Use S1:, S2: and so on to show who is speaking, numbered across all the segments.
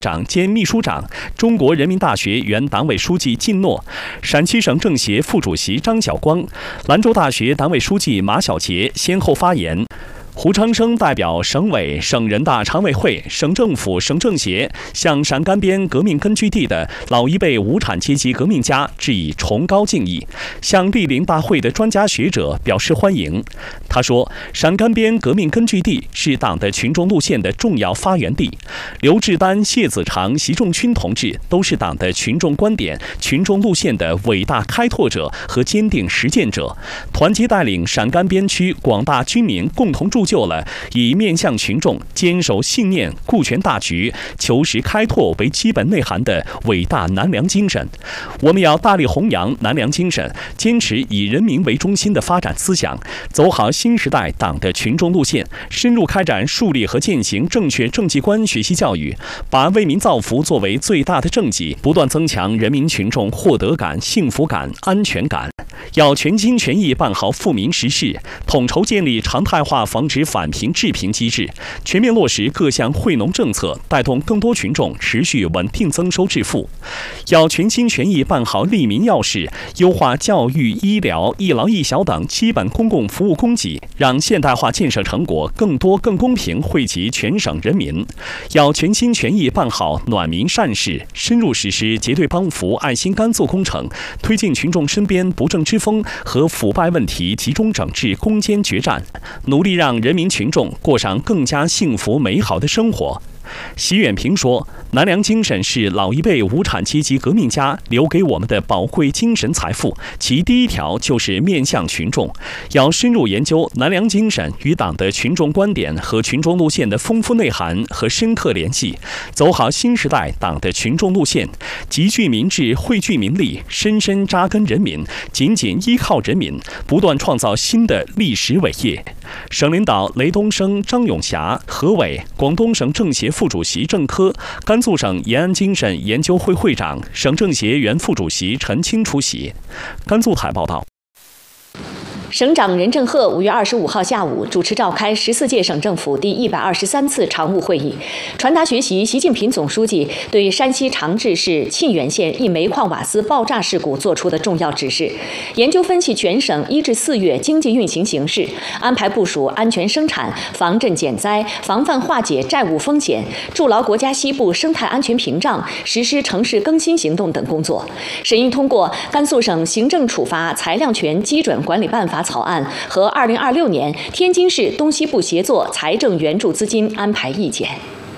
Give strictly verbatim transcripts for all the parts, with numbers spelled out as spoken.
S1: 长兼秘书长，中国人民大学原党委书记靳诺，陕西省政协副主席张晓光，兰州大学党委书记马晓杰先后发言。胡昌生代表省委、省人大常委会、省政府、省政协，向陕甘边革命根据地的老一辈无产阶级革命家致以崇高敬意，向莅临大会的专家学者表示欢迎。他说，陕甘边革命根据地是党的群众路线的重要发源地，刘志丹、谢子长、习仲勋同志都是党的群众观点、群众路线的伟大开拓者和坚定实践者，团结带领陕甘边区广大军民共同铸就了以面向群众、坚守信念、顾全大局、求实开拓为基本内涵的伟大南梁精神。我们要大力弘扬南梁精神，坚持以人民为中心的发展思想，走好新时代党的群众路线，深入开展树立和践行正确政绩观学习教育，把为民造福作为最大的政绩，不断增强人民群众获得感、幸福感、安全感。要全心全意办好富民实事，统筹建立常态化防止返贫致贫机制，全面落实各项惠农政策，带动更多群众持续稳定增收致富。要全心全意办好利民要事，优化教育、医疗、一劳一小等基本公共服务供给，让现代化建设成果更多更公平惠及全省人民。要全心全意办好暖民善事，深入实施结对帮扶爱心甘肃工程，推进群众身边不正之风和腐败问题集中整治攻坚决战，努力让人民群众过上更加幸福美好的生活。习远平说，南梁精神是老一辈无产阶级革命家留给我们的宝贵精神财富，其第一条就是面向群众，要深入研究南梁精神与党的群众观点和群众路线的丰富内涵和深刻联系，走好新时代党的群众路线，集聚民智、汇聚民力，深深扎根人民，紧紧依靠人民，不断创造新的历史伟业。省领导雷东升、张永霞、何伟，广东省政协副主席郑科，甘肃省延安精神研究会会长、省政协原副主席陈清出席。甘肃台报道。
S2: 省长任正鹤五月二十五号下午主持召开十四届省政府第一百二十三次常务会议，传达学习习近平总书记对山西长治市沁源县一煤矿瓦斯爆炸事故作出的重要指示，研究分析全省一至四月经济运行形势，安排部署安全生产、防震减灾、防范化解债务风险，筑牢国家西部生态安全屏障，实施城市更新行动等工作。审议通过《甘肃省行政处罚裁量权基准管理办法》草案和二零二六年天津市东西部协作财政援助资金安排意见。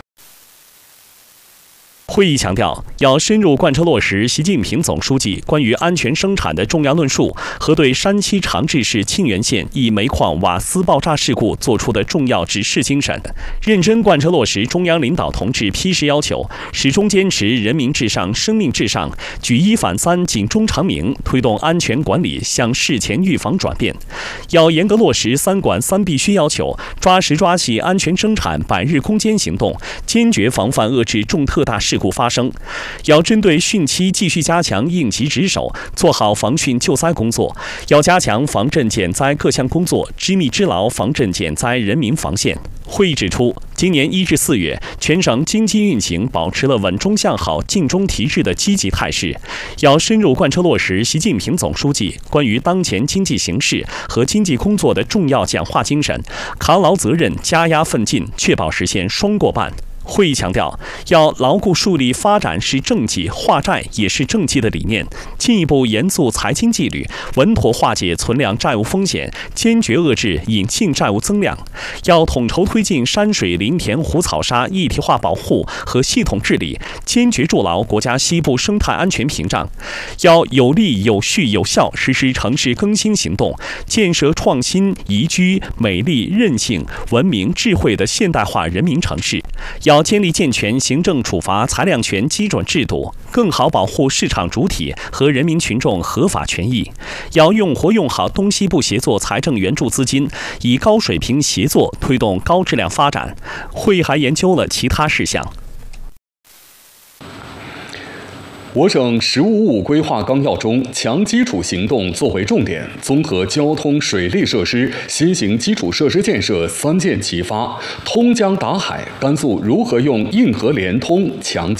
S1: 会议强调，要深入贯彻落实习近平总书记关于安全生产的重要论述和对山西长治市沁源县一煤矿瓦斯爆炸事故作出的重要指示精神，认真贯彻落实中央领导同志批示要求，始终坚持人民至上、生命至上，举一反三、警钟长鸣，推动安全管理向事前预防转变。要严格落实三管三必须要求，抓实抓细安全生产百日攻坚行动，坚决防范遏制重特大事故发生。要针对汛期继续加强应急值守，做好防汛救灾工作。要加强防震减灾各项工作，织密织牢防震减灾人民防线。会议指出，今年一至四月，全省经济运行保持了稳中向好、进中提质的积极态势。要深入贯彻落实习近平总书记关于当前经济形势和经济工作的重要讲话精神，扛牢责任，加压奋进，确保实现双过半。会议强调，要牢固树立发展是政绩、化债也是政绩的理念，进一步严肃财经纪律，稳妥化解存量债务风险，坚决遏制隐性债务增量。要统筹推进山水林田湖草沙一体化保护和系统治理，坚决筑牢国家西部生态安全屏障。要有力、有序、有效实施城市更新行动，建设创新、宜居、美丽、韧性、文明、智慧的现代化人民城市。要建立健全行政处罚裁量权基准制度，更好保护市场主体和人民群众合法权益。要用活用好东西部协作财政援助资金，以高水平协作推动高质量发展。会议还研究了其他事项。
S3: 我省“十五五”规划纲要中，强基础行动作为重点，综合交通、水利设施、新型基础设施建设三箭齐发，通江达海。甘肃如何用硬核联通强基